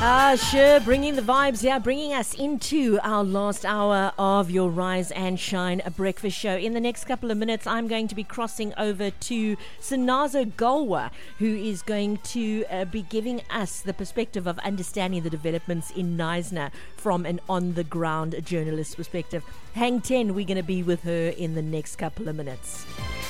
Sure, bringing the vibes here, bringing us into our last hour of your Rise and Shine breakfast show. In the next couple of minutes, I'm going to be crossing over to Sinazo Golwa, who is going to be giving us the perspective of understanding the developments in Knysna from an on-the-ground journalist perspective. Hang 10, we're going to be with her in the next couple of minutes.